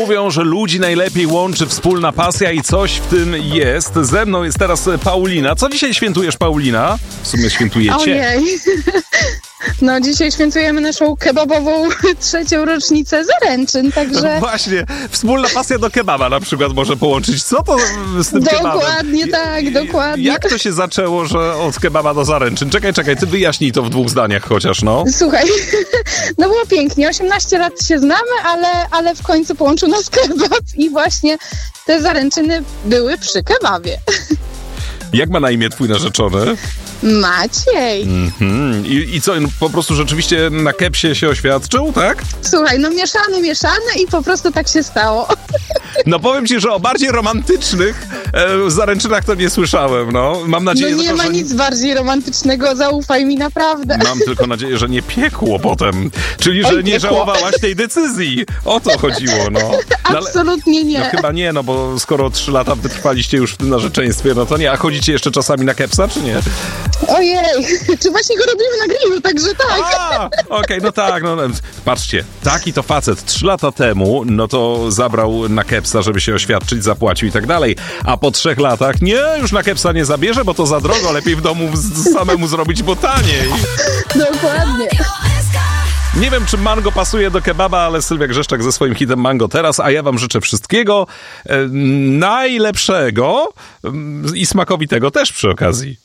Mówią, że ludzi najlepiej łączy wspólna pasja i coś w tym jest. Ze mną jest teraz Paulina. Co dzisiaj świętujesz, Paulina? W sumie świętujecie. Ojej. No, dzisiaj świętujemy naszą kebabową 3. rocznicę zaręczyn, także... Właśnie, wspólna pasja do kebaba na przykład może połączyć. Co to z tym kebabem? Dokładnie tak, dokładnie. Jak to się zaczęło, że od kebaba do zaręczyn? Czekaj, ty wyjaśnij to w 2 zdaniach chociaż, no. Słuchaj, no było pięknie, 18 lat się znamy, ale w końcu połączył nas kebab i właśnie te zaręczyny były przy kebabie. Jak ma na imię twój narzeczony? Maciej. I co, po prostu rzeczywiście na kepsie się oświadczył, tak? Słuchaj, no mieszane i po prostu tak się stało. No powiem ci, że o bardziej romantycznych zaręczynach to nie słyszałem, no. Mam nadzieję, No nie tylko, ma że nic bardziej romantycznego, zaufaj mi, naprawdę. Mam tylko nadzieję, że nie piekło potem. Czyli, że Oj, nie piekło. żałowałaś tej decyzji. O to chodziło, no. Absolutnie nie. No chyba nie, no bo skoro 3 lata wytrwaliście już w tym narzeczeństwie, no to nie. A chodzicie jeszcze czasami na kepsa, czy nie? Ojej, czy właśnie go robimy na grillu, także tak. Okej, no tak, no patrzcie, taki to facet 3 lata temu, no to zabrał na kepsa, żeby się oświadczyć, zapłacił i tak dalej, a po 3 latach, nie, już na kepsa nie zabierze, bo to za drogo, lepiej w domu samemu zrobić, bo taniej. Dokładnie. Nie wiem, czy mango pasuje do kebaba, ale Sylwia Grzeszczak ze swoim hitem Mango teraz, a ja wam życzę wszystkiego najlepszego i smakowitego też przy okazji.